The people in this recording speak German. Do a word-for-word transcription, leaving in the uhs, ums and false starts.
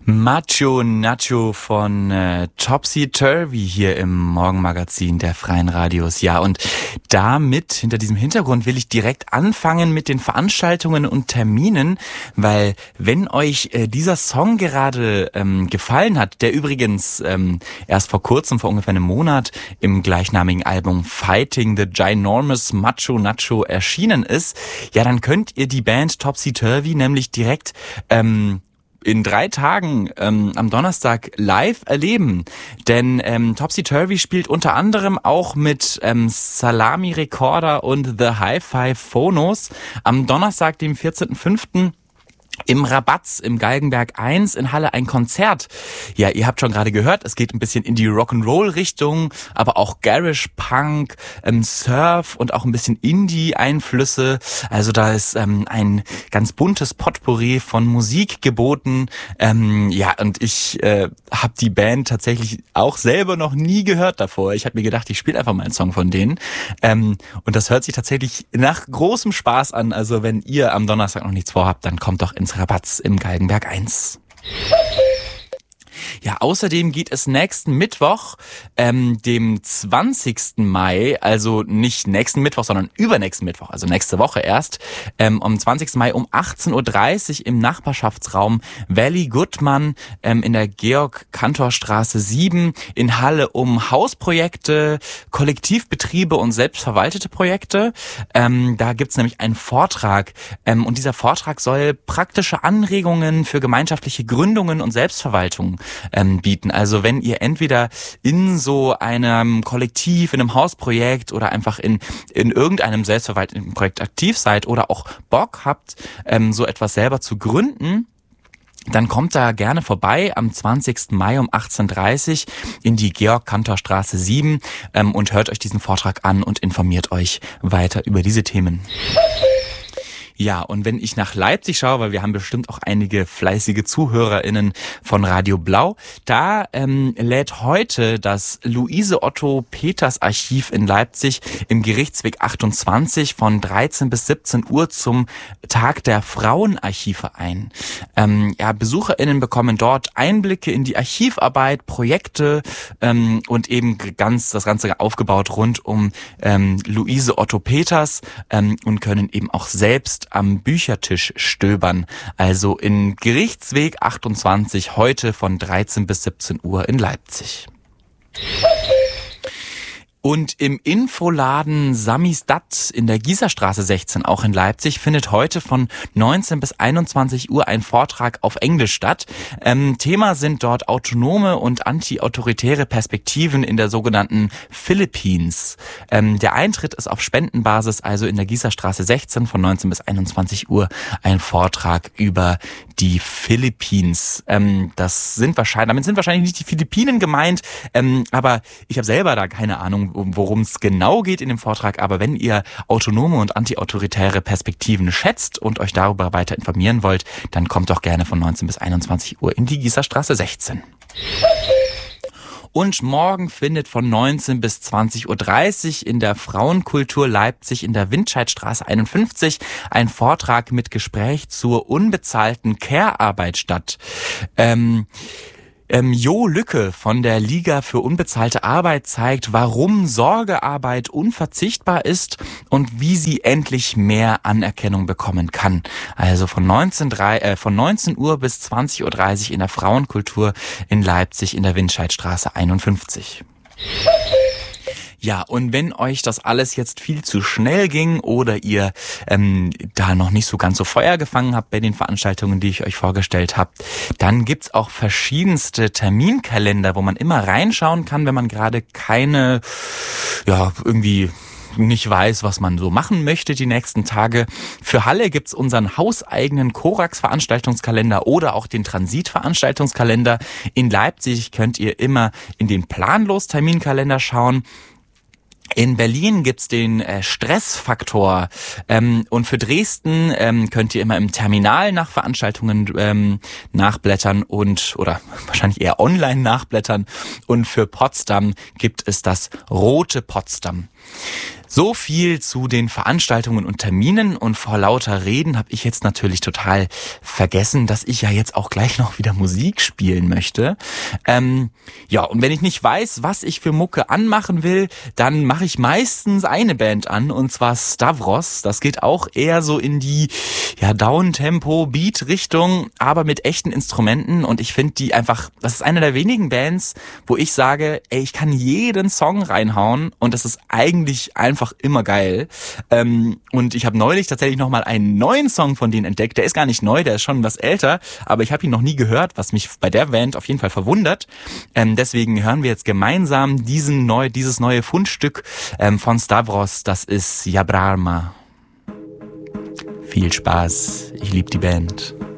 Macho Nacho von äh, Topsy Turvy hier im Morgenmagazin der Freien Radios. Ja, und damit, hinter diesem Hintergrund, will ich direkt anfangen mit den Veranstaltungen und Terminen, weil wenn euch äh, dieser Song gerade ähm, gefallen hat, der übrigens ähm, erst vor kurzem, vor ungefähr einem Monat, im gleichnamigen Album Fighting the Ginormous Macho Nacho erschienen ist, ja, dann könnt ihr die Band Topsy Turvy nämlich direkt ähm, in drei Tagen ähm, am Donnerstag live erleben. Denn ähm, Topsy Turvy spielt unter anderem auch mit ähm, Salami Recorder und The Hi-Fi Phonos am Donnerstag, dem vierzehnten fünften im Rabatz im Galgenberg eins in Halle ein Konzert. Ja, ihr habt schon gerade gehört, es geht ein bisschen in die Rock'n'Roll-Richtung, aber auch Garage, Punk, ähm, Surf und auch ein bisschen Indie-Einflüsse. Also da ist ähm, ein ganz buntes Potpourri von Musik geboten. Ähm, ja, und ich äh, habe die Band tatsächlich auch selber noch nie gehört davor. Ich habe mir gedacht, ich spiele einfach mal einen Song von denen. Ähm, und das hört sich tatsächlich nach großem Spaß an. Also wenn ihr am Donnerstag noch nichts vorhabt, dann kommt doch ins Rabatz im Galgenberg eins. Ja, außerdem geht es nächsten Mittwoch, ähm, dem zwanzigsten Mai, also nicht nächsten Mittwoch, sondern übernächsten Mittwoch, also nächste Woche erst, ähm, am zwanzigsten Mai um achtzehn Uhr dreißig im Nachbarschaftsraum Valley Goodman ähm, in der Georg-Cantor-Straße sieben in Halle um Hausprojekte, Kollektivbetriebe und selbstverwaltete Projekte. Ähm, da gibt's nämlich einen Vortrag ähm, und dieser Vortrag soll praktische Anregungen für gemeinschaftliche Gründungen und Selbstverwaltung Ähm, bieten. Also wenn ihr entweder in so einem Kollektiv, in einem Hausprojekt oder einfach in in irgendeinem selbstverwalteten Projekt aktiv seid oder auch Bock habt, ähm, so etwas selber zu gründen, dann kommt da gerne vorbei am zwanzigsten Mai um achtzehn Uhr dreißig in die Georg-Cantor-Straße sieben ähm, und hört euch diesen Vortrag an und informiert euch weiter über diese Themen. Ja, und wenn ich nach Leipzig schaue, weil wir haben bestimmt auch einige fleißige ZuhörerInnen von Radio Blau, da ähm, lädt heute das Luise Otto Peters Archiv in Leipzig im Gerichtsweg achtundzwanzig von dreizehn bis siebzehn Uhr zum Tag der Frauenarchive ein. Ähm, ja, BesucherInnen bekommen dort Einblicke in die Archivarbeit, Projekte ähm, und eben ganz das Ganze aufgebaut rund um ähm, Luise Otto Peters ähm, und können eben auch selbst am Büchertisch stöbern. Also in Gerichtsweg achtundzwanzig heute von dreizehn bis siebzehn Uhr in Leipzig. Und im Infoladen Samisdat in der Gießerstraße sechzehn, auch in Leipzig, findet heute von neunzehn bis einundzwanzig Uhr ein Vortrag auf Englisch statt. Ähm, Thema sind dort autonome und anti-autoritäre Perspektiven in der sogenannten Philippines. Ähm, der Eintritt ist auf Spendenbasis, also in der Gießerstraße sechzehn von neunzehn bis einundzwanzig Uhr ein Vortrag über die Philippines. Ähm, das sind wahrscheinlich, damit sind wahrscheinlich nicht die Philippinen gemeint, ähm, aber ich habe selber da keine Ahnung, worum es genau geht in dem Vortrag, aber wenn ihr autonome und antiautoritäre Perspektiven schätzt und euch darüber weiter informieren wollt, dann kommt doch gerne von neunzehn bis einundzwanzig Uhr in die Gießerstraße sechzehn. Und morgen findet von neunzehn bis zwanzig Uhr dreißig in der Frauenkultur Leipzig in der Windscheidstraße einundfünfzig ein Vortrag mit Gespräch zur unbezahlten Care-Arbeit statt. Ähm... Ähm, Jo Lücke von der Liga für unbezahlte Arbeit zeigt, warum Sorgearbeit unverzichtbar ist und wie sie endlich mehr Anerkennung bekommen kann. Also von neunzehn Uhr bis zwanzig Uhr dreißig in der Frauenkultur in Leipzig in der Windscheidstraße einundfünfzig. Ja, und wenn euch das alles jetzt viel zu schnell ging oder ihr ähm, da noch nicht so ganz so Feuer gefangen habt bei den Veranstaltungen, die ich euch vorgestellt habe, dann gibt's auch verschiedenste Terminkalender, wo man immer reinschauen kann, wenn man gerade keine, ja, irgendwie nicht weiß, was man so machen möchte die nächsten Tage. Für Halle gibt's unseren hauseigenen Korax-Veranstaltungskalender oder auch den Transit-Veranstaltungskalender. In Leipzig könnt ihr immer in den Planlos-Terminkalender schauen. In Berlin gibt's den äh, Stressfaktor ähm, und für Dresden ähm, könnt ihr immer im Terminal nach Veranstaltungen ähm, nachblättern und oder wahrscheinlich eher online nachblättern und für Potsdam gibt es das Rote Potsdam. So viel zu den Veranstaltungen und Terminen, und vor lauter Reden habe ich jetzt natürlich total vergessen, dass ich ja jetzt auch gleich noch wieder Musik spielen möchte. Ähm, ja, und wenn ich nicht weiß, was ich für Mucke anmachen will, dann mache ich meistens eine Band an, und zwar Stavros. Das geht auch eher so in die ja Downtempo-Beat-Richtung, aber mit echten Instrumenten, und ich finde die einfach, das ist eine der wenigen Bands, wo ich sage, ey, ich kann jeden Song reinhauen und das ist eigentlich einfach einfach immer geil. Ähm, und ich habe neulich tatsächlich nochmal einen neuen Song von denen entdeckt. Der ist gar nicht neu, der ist schon was älter, aber ich habe ihn noch nie gehört, was mich bei der Band auf jeden Fall verwundert. Ähm, deswegen hören wir jetzt gemeinsam diesen neu, dieses neue Fundstück ähm, von Stavros. Das ist Yabrarma. Viel Spaß. Ich liebe die Band.